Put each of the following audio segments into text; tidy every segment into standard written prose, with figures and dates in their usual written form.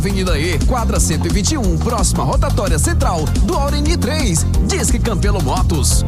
Avenida E, quadra 121, próxima rotatória central do Aureni 3. Disque Campelo Motos,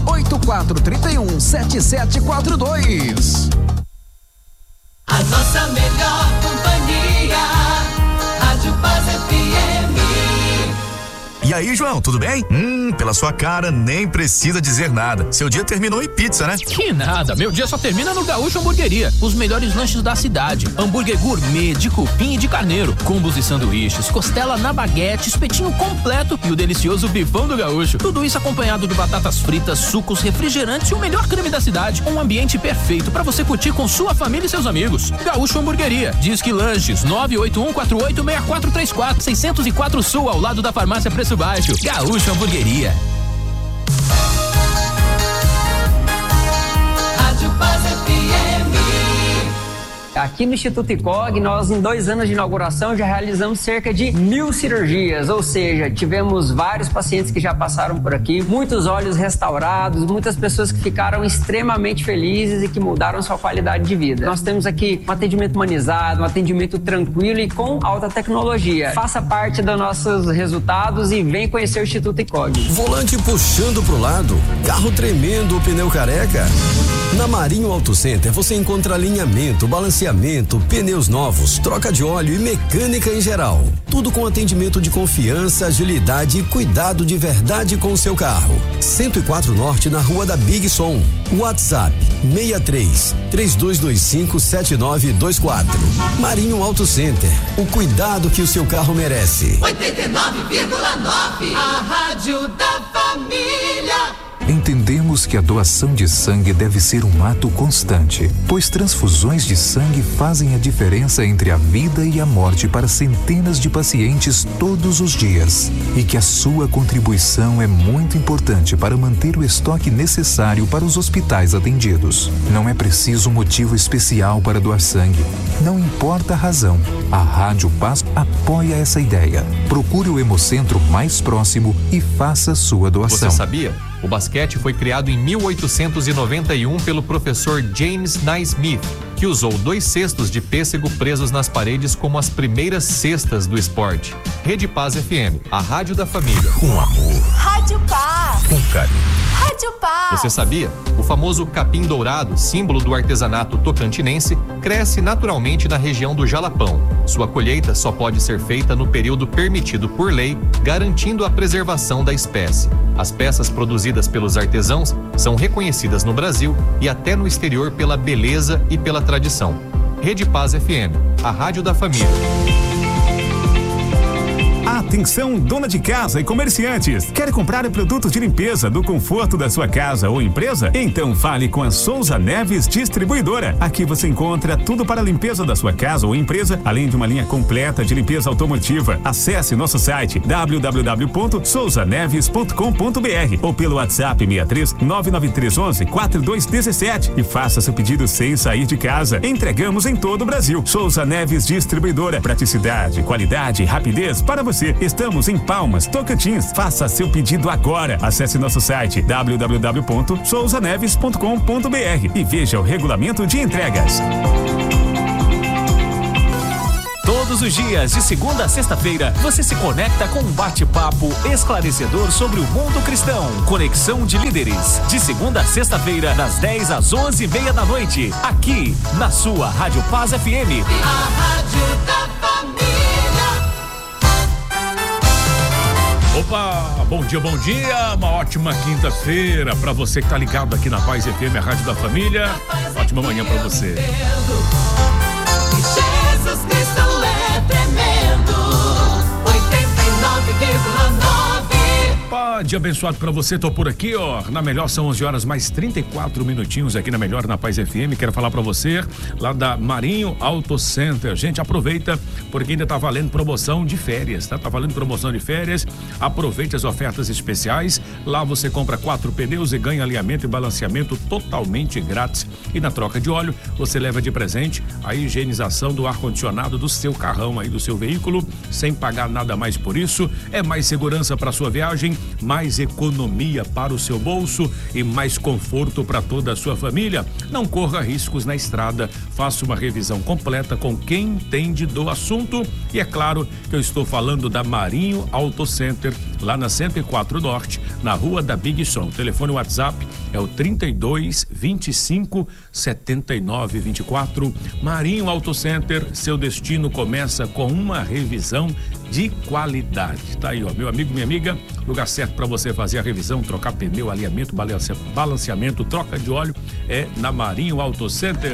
984317742. A nossa melhor companhia, Rádio Paz FM. E aí, João, tudo bem? Pela sua cara, nem precisa dizer nada. Seu dia terminou em pizza, né? Que nada, meu dia só termina no Gaúcho Hamburgueria. Os melhores lanches da cidade. Hambúrguer gourmet, de cupim e de carneiro. Combos e sanduíches, costela na baguete, espetinho completo e o delicioso bifão do Gaúcho. Tudo isso acompanhado de batatas fritas, sucos, refrigerantes e o melhor creme da cidade. Um ambiente perfeito para você curtir com sua família e seus amigos. Gaúcho Hamburgueria. Disque Lanches, 981486434, 604 Sul, ao lado da farmácia Preço Baixo. Gaúcho Hamburgueria. Rádio Paz FM. Aqui no Instituto ICOG, nós em 2 anos de inauguração já realizamos cerca de 1000 cirurgias, ou seja, tivemos vários pacientes que já passaram por aqui, muitos olhos restaurados, muitas pessoas que ficaram extremamente felizes e que mudaram sua qualidade de vida. Nós temos aqui um atendimento humanizado, um atendimento tranquilo e com alta tecnologia. Faça parte dos nossos resultados e vem conhecer o Instituto ICOG. Volante puxando pro lado, carro tremendo, o pneu careca? Na Marinho Auto Center você encontra alinhamento, balanceamento, pneus novos, troca de óleo e mecânica em geral. Tudo com atendimento de confiança, agilidade e cuidado de verdade com o seu carro. 104 Norte, na Rua da Big Som. WhatsApp 63-3225-7924. Marinho Auto Center. O cuidado que o seu carro merece. 89,9. A Rádio da Família. Entendemos que a doação de sangue deve ser um ato constante, pois transfusões de sangue fazem a diferença entre a vida e a morte para centenas de pacientes todos os dias, e que a sua contribuição é muito importante para manter o estoque necessário para os hospitais atendidos. Não é preciso motivo especial para doar sangue. Não importa a razão. A Rádio Paz apoia essa ideia. Procure o Hemocentro mais próximo e faça sua doação. Você sabia? O basquete foi criado em 1891 pelo professor James Naismith, que usou 2 cestos de pêssego presos nas paredes como as primeiras cestas do esporte. Rede Paz FM, a rádio da família. Com amor. Rádio Paz. Com carinho. Rádio Paz. Você sabia? O famoso capim dourado, símbolo do artesanato tocantinense, cresce naturalmente na região do Jalapão. Sua colheita só pode ser feita no período permitido por lei, garantindo a preservação da espécie. As peças produzidas pelos artesãos são reconhecidas no Brasil e até no exterior pela beleza e pela tradição. Rede Paz FM, a rádio da família. Atenção, dona de casa e comerciantes. Quer comprar produtos de limpeza do conforto da sua casa ou empresa? Então fale com a Souza Neves Distribuidora. Aqui você encontra tudo para a limpeza da sua casa ou empresa, além de uma linha completa de limpeza automotiva. Acesse nosso site www.souzaneves.com.br ou pelo WhatsApp 63 99311 4217 e faça seu pedido sem sair de casa. Entregamos em todo o Brasil. Souza Neves Distribuidora. Praticidade, qualidade e rapidez para você. Estamos em Palmas, Tocantins. Faça seu pedido agora. Acesse nosso site www.souzaneves.com.br e veja o regulamento de entregas. Todos os dias, de segunda a sexta-feira, você se conecta com um bate-papo esclarecedor sobre o mundo cristão. Conexão de Líderes. De segunda a sexta-feira, das 10 às 11h30 da noite. Aqui, na sua Rádio Paz FM. A Rádio da Família. Opa, bom dia, uma ótima quinta-feira pra você que tá ligado aqui na Paz FM, a rádio da família. Ótima manhã pra você. Jesus Cristo é tremendo. 89,9. Dia abençoado pra você, tô por aqui, ó. Na Melhor são 11h mais 34 minutinhos aqui na Melhor, na Paz FM. Quero falar pra você lá da Marinho Auto Center. Gente, aproveita porque ainda tá valendo promoção de férias, tá? Tá valendo promoção de férias. Aproveite as ofertas especiais. Lá você compra 4 pneus e ganha alinhamento e balanceamento totalmente grátis. E na troca de óleo, você leva de presente a higienização do ar-condicionado do seu carrão aí, do seu veículo, sem pagar nada mais por isso. É mais segurança pra sua viagem, mais mais economia para o seu bolso e mais conforto para toda a sua família. Não corra riscos na estrada. Faça uma revisão completa com quem entende do assunto. E é claro que eu estou falando da Marinho Auto Center, lá na 104 Norte, na Rua da Big Som. O telefone WhatsApp é o 32 25 79 24. Marinho Auto Center, seu destino começa com uma revisão de qualidade. Tá aí, ó, meu amigo, minha amiga, lugar certo para você fazer a revisão, trocar pneu, alinhamento, balanceamento, troca de óleo é na Marinho Auto Center.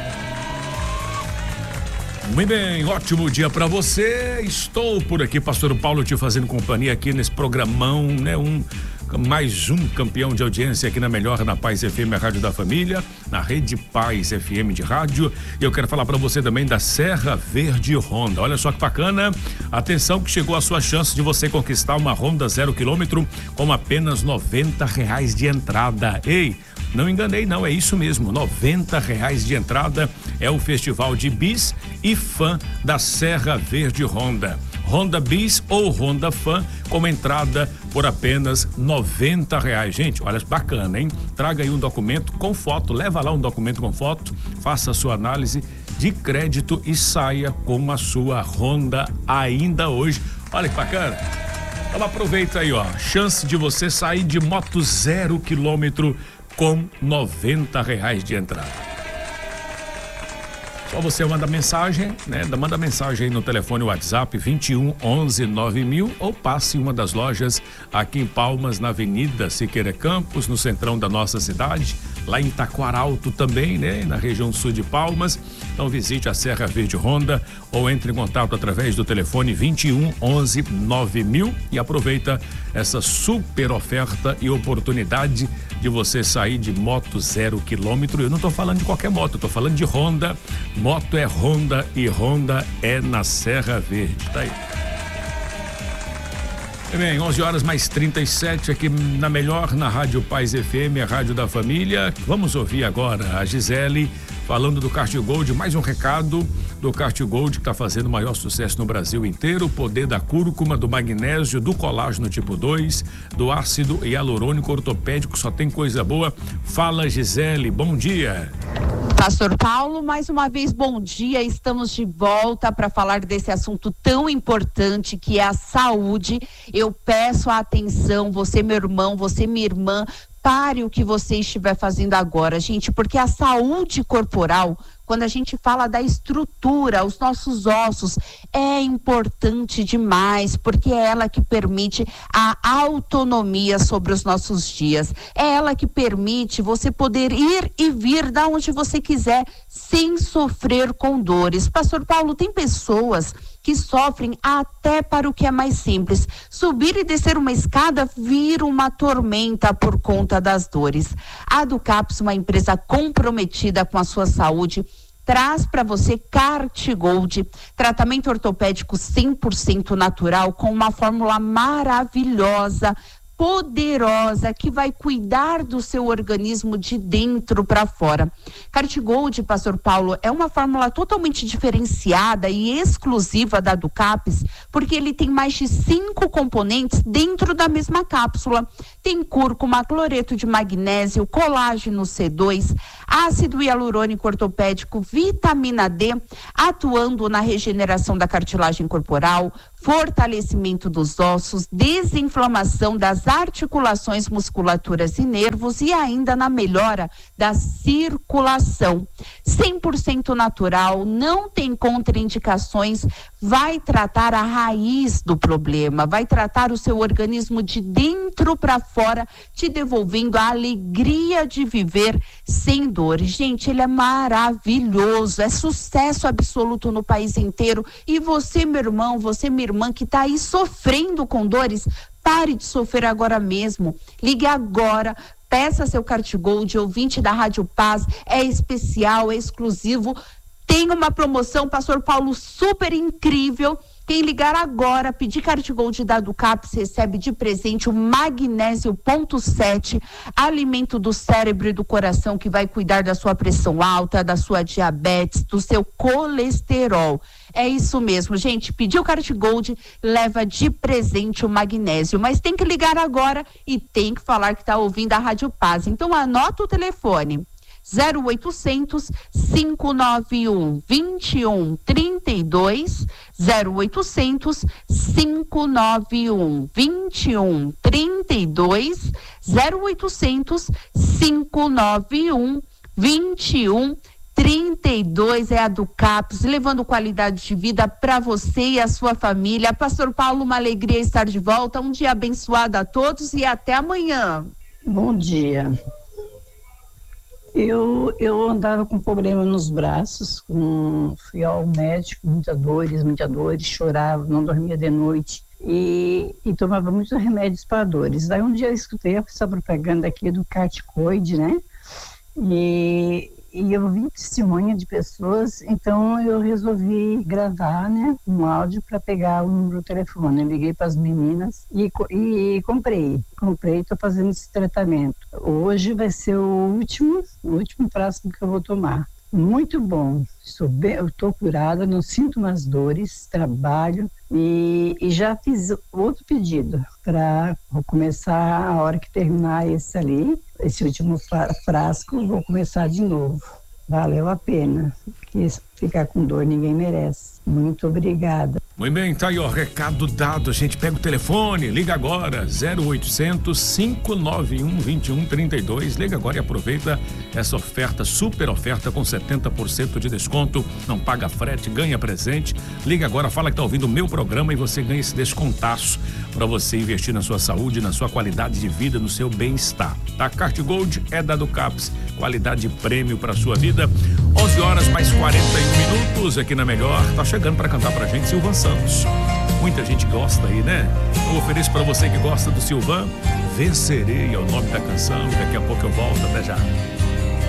Muito bem, ótimo dia para você. Estou por aqui, Pastor Paulo, te fazendo companhia aqui nesse programão, né? Mais um campeão de audiência aqui na Melhor, na Paz FM, a Rádio da Família, na Rede Paz FM de rádio. E eu quero falar para você também da Serra Verde Honda. Olha só que bacana. Atenção que chegou a sua chance de você conquistar uma Honda 0 km com apenas R$90 de entrada. Ei, não enganei não, é isso mesmo, R$90 de entrada. É o Festival de Bis e Fã da Serra Verde Honda. Honda Bis ou Honda Fan com entrada por apenas R$90. Gente, olha, bacana, hein? Traga aí um documento com foto, leva lá um documento com foto, faça a sua análise de crédito e saia com a sua Honda ainda hoje. Olha que bacana. Então aproveita aí, ó, chance de você sair de moto 0 km com R$90 de entrada. Só você manda mensagem, né? Manda mensagem aí no telefone WhatsApp 21 11 9000 ou passe em uma das lojas aqui em Palmas, na Avenida Siqueira Campos, no centrão da nossa cidade, lá em Taquaralto também, né? Na região sul de Palmas. Então visite a Serra Verde Honda ou entre em contato através do telefone 21 11 9000 e aproveita essa super oferta e oportunidade de você sair de moto 0 km. Eu não tô falando de qualquer moto, eu tô falando de Honda. Moto é Honda e Honda é na Serra Verde, tá aí. Bem, 11 horas mais 37 aqui na Melhor, na Rádio Paz FM, a Rádio da Família. Vamos ouvir agora a Gisele falando do Kart Gold, mais um recado do Kart Gold que está fazendo o maior sucesso no Brasil inteiro. O poder da cúrcuma, do magnésio, do colágeno tipo 2, do ácido hialurônico ortopédico, só tem coisa boa. Fala, Gisele, bom dia. Pastor Paulo, mais uma vez bom dia, estamos de volta para falar desse assunto tão importante que é a saúde. Eu peço a atenção, você meu irmão, você minha irmã, pare o que você estiver fazendo agora, gente, porque a saúde corporal, quando a gente fala da estrutura, os nossos ossos, é importante demais, porque é ela que permite a autonomia sobre os nossos dias. É ela que permite você poder ir e vir da onde você quiser, sem sofrer com dores. Pastor Paulo, tem pessoas que sofrem até para o que é mais simples. Subir e descer uma escada vira uma tormenta por conta das dores. A Ducaps, uma empresa comprometida com a sua saúde, traz para você Kart Gold, tratamento ortopédico 100% natural, com uma fórmula maravilhosa, poderosa, que vai cuidar do seu organismo de dentro para fora. Kart Gold, Pastor Paulo, é uma fórmula totalmente diferenciada e exclusiva da Ducaps, porque ele tem mais de 5 componentes dentro da mesma cápsula. Tem cúrcuma, cloreto de magnésio, colágeno C2, ácido hialurônico ortopédico, vitamina D, atuando na regeneração da cartilagem corporal, fortalecimento dos ossos, desinflamação das articulações, musculaturas e nervos e ainda na melhora da circulação. 100% natural, não tem contraindicações, vai tratar a raiz do problema, vai tratar o seu organismo de dentro para fora, te devolvendo a alegria de viver sem dores. Gente, ele é maravilhoso, é sucesso absoluto no país inteiro. E você, meu irmão, você, minha irmã, que está aí sofrendo com dores, pare de sofrer agora mesmo. Ligue agora, peça seu Kart Gold, ouvinte da Rádio Paz, é especial, é exclusivo. Tem uma promoção, Pastor Paulo, super incrível. Quem ligar agora, pedir Cartgold da Ducaps, recebe de presente o Magnésio ponto 7, alimento do cérebro e do coração que vai cuidar da sua pressão alta, da sua diabetes, do seu colesterol. É isso mesmo, gente. Pediu Cartgold, leva de presente o magnésio. Mas tem que ligar agora e tem que falar que está ouvindo a Rádio Paz. Então anota o telefone. 0800 591 2132, 0800 591 2132, 0800 591 2132 é a Ducaps, levando qualidade de vida para você e a sua família. Pastor Paulo, uma alegria estar de volta. Um dia abençoado a todos e até amanhã. Bom dia. Eu andava com problema nos braços, fui ao médico, muitas dores, chorava, não dormia de noite e tomava muitos remédios para dores. Daí um dia eu escutei essa propaganda aqui do Cartgold, né? E eu vi testemunha de pessoas, então eu resolvi gravar, né, um áudio para pegar o número do telefone. Eu liguei para as meninas e comprei, estou fazendo esse tratamento. Hoje vai ser o último frasco que eu vou tomar. Muito bom, eu estou curada, não sinto mais dores, trabalho e já fiz outro pedido para começar a hora que terminar esse último frasco, vou começar de novo. Valeu a pena, porque ficar com dor ninguém merece. Muito obrigada. Muito bem, tá aí, ó, recado dado. A gente pega o telefone, liga agora, 0800 591 2132. Liga agora e aproveita essa oferta, super oferta com 70% de desconto. Não paga frete, ganha presente. Liga agora, fala que tá ouvindo o meu programa e você ganha esse descontaço para você investir na sua saúde, na sua qualidade de vida, no seu bem-estar. Tá? Cartgold é da Ducaps, qualidade prêmio para sua vida. 11 horas mais 41 minutos aqui na Melhor. Tá chegando para cantar pra gente Silvan Santos. Muita gente gosta aí, né? Eu ofereço para você que gosta do Silvan, Vencerei é o nome da canção. Daqui a pouco eu volto, até já.